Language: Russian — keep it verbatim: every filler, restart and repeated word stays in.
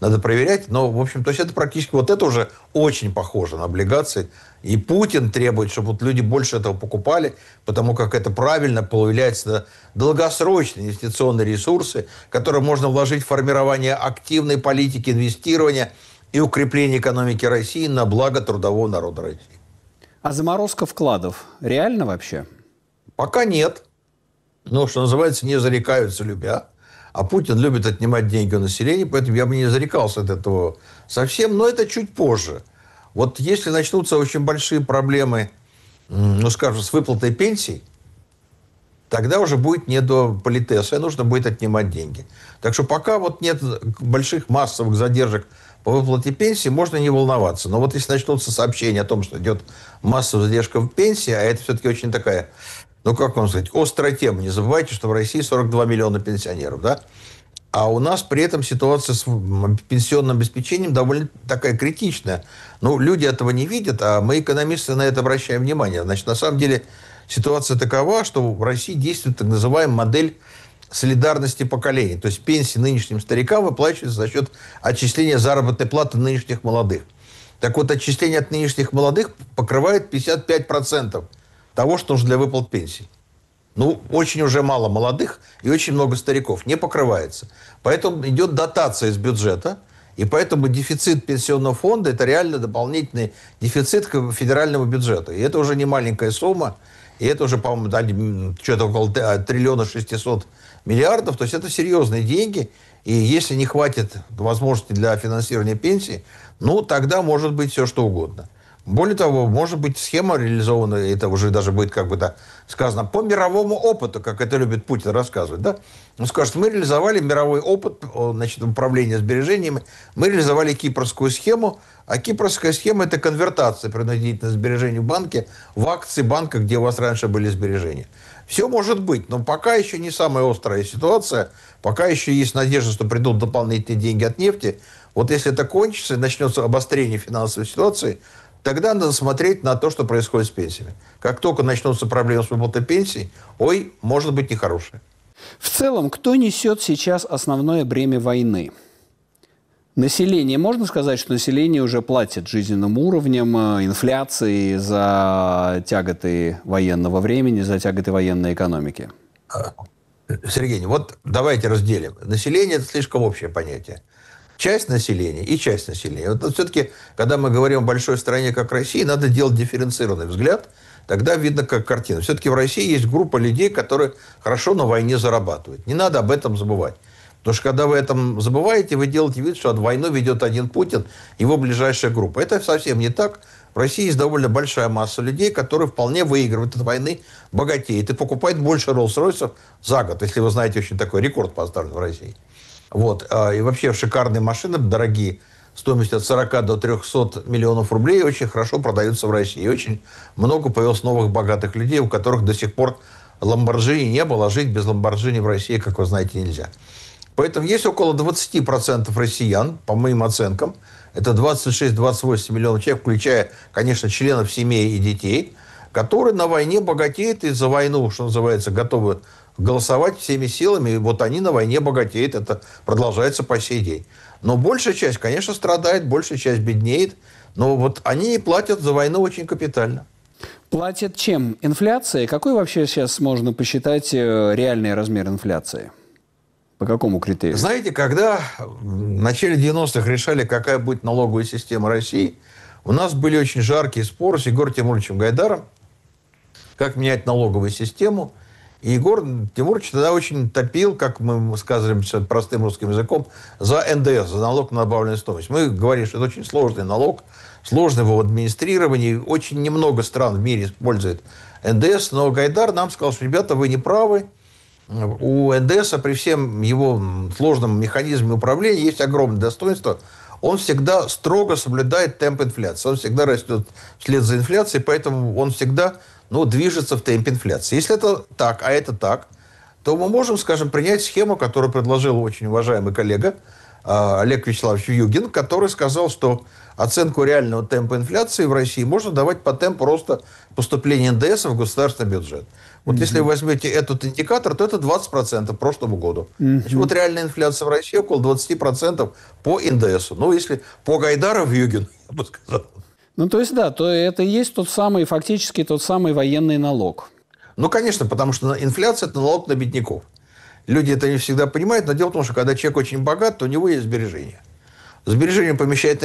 надо проверять. Но, в общем, то есть это практически, вот это уже очень похоже на облигации. И Путин требует, чтобы вот люди больше этого покупали, потому как это правильно появляются долгосрочные инвестиционные ресурсы, которые можно вложить в формирование активной политики инвестирования и укрепление экономики России на благо трудового народа России. А заморозка вкладов реально вообще? Пока нет. Ну, что называется, не зарекаются любя. А Путин любит отнимать деньги у населения, поэтому я бы не зарекался от этого совсем, но это чуть позже. Вот если начнутся очень большие проблемы, ну, скажем, с выплатой пенсий, тогда уже будет не до политеса, и нужно будет отнимать деньги. Так что пока вот нет больших массовых задержек по выплате пенсии, можно не волноваться. Но вот если начнутся сообщения о том, что идет массовая задержка в пенсии, а это все-таки очень такая, ну, как вам сказать, острая тема. Не забывайте, что в России сорок два миллиона пенсионеров, да? А у нас при этом ситуация с пенсионным обеспечением довольно такая критичная. Ну, люди этого не видят, а мы, экономисты, на это обращаем внимание. Значит, на самом деле ситуация такова, что в России действует так называемая модель солидарности поколений. То есть пенсии нынешним старикам выплачиваются за счет отчисления заработной платы нынешних молодых. Так вот, отчисление от нынешних молодых покрывает пятьдесят пять процентов того, что нужно для выплат пенсий. Ну, очень уже мало молодых и очень много стариков. Не покрывается. Поэтому идет дотация из бюджета. И поэтому дефицит пенсионного фонда – это реально дополнительный дефицит к федеральному бюджету. И это уже не маленькая сумма. И это уже, по-моему, дали что-то около триллиона шестисот миллиардов. То есть это серьезные деньги. И если не хватит возможности для финансирования пенсии, ну, тогда может быть все, что угодно. Более того, может быть, схема реализована, это уже даже будет, как бы да, сказано, по мировому опыту, как это любит Путин рассказывать. Да? Он скажет, мы реализовали мировой опыт, значит, управления сбережениями, мы реализовали кипрскую схему, а кипрская схема – это конвертация принудительных сбережений в банке в акции банка, где у вас раньше были сбережения. Все может быть, но пока еще не самая острая ситуация, пока еще есть надежда, что придут дополнительные деньги от нефти. Вот если это кончится, начнется обострение финансовой ситуации, тогда надо смотреть на то, что происходит с пенсиями. Как только начнутся проблемы с выплатой пенсий, ой, может быть нехорошее. В целом, кто несет сейчас основное бремя войны? Население. Можно сказать, что население уже платит жизненным уровнем, инфляцией за тяготы военного времени, за тяготы военной экономики? Сергей, вот давайте разделим. Население – это слишком общее понятие. Часть населения и часть населения. Вот все-таки, когда мы говорим о большой стране, как Россия, надо делать дифференцированный взгляд. Тогда видно, как картина. Все-таки в России есть группа людей, которые хорошо на войне зарабатывают. Не надо об этом забывать. Потому что, когда вы этом забываете, вы делаете вид, что войну ведет один Путин, его ближайшая группа. Это совсем не так. В России есть довольно большая масса людей, которые вполне выигрывают от войны, богатеют и покупают больше Роллс-Ройсов за год. Если вы знаете, очень такой рекорд поставлен в России. Вот. И вообще шикарные машины, дорогие, стоимостью от сорока до трёхсот миллионов рублей, очень хорошо продаются в России. И очень много появилось новых богатых людей, у которых до сих пор Ламборджини не было, а жить без Ламборджини в России, как вы знаете, нельзя. Поэтому есть около двадцати процентов россиян, по моим оценкам, это двадцать шесть - двадцать восемь миллионов человек, включая, конечно, членов семей и детей, которые на войне богатеют и за войну, что называется, готовы голосовать всеми силами. И вот они на войне богатеют. Это продолжается по сей день. Но большая часть, конечно, страдает, большая часть беднеет. Но вот они платят за войну очень капитально. Платят чем? Инфляция? Какой вообще сейчас можно посчитать реальный размер инфляции? По какому критерию? Знаете, когда в начале девяностых решали, какая будет налоговая система России, у нас были очень жаркие споры с Егором Тимуровичем Гайдаром, как менять налоговую систему. И Егор Тимурович тогда очень топил, как мы сказали простым русским языком, за эн дэ эс, за налог на добавленную стоимость. Мы говорим, что это очень сложный налог, сложный его администрирование. Очень немного стран в мире использует эн дэ эс, но Гайдар нам сказал, что, ребята, вы не правы. У эн дэ эса при всем его сложном механизме управления есть огромное достоинство. Он всегда строго соблюдает темп инфляции. Он всегда растет вслед за инфляцией, поэтому он всегда... ну, движется в темпе инфляции. Если это так, а это так, то мы можем, скажем, принять схему, которую предложил очень уважаемый коллега Олег Вячеславович Югин, который сказал, что оценку реального темпа инфляции в России можно давать по темпу роста поступления эн дэ эс в государственный бюджет. Вот mm-hmm. если вы возьмете этот индикатор, то это двадцать процентов прошлому году. Mm-hmm. Значит, вот реальная инфляция в России около двадцать процентов по эн дэ эс. Ну, если по Гайдаров Югин, я бы сказал. Ну, то есть, да, то это и есть тот самый, фактически тот самый военный налог. Ну, конечно, потому что инфляция – это налог на бедняков. Люди это не всегда понимают, но дело в том, что когда человек очень богат, то у него есть сбережения. Сбережения помещает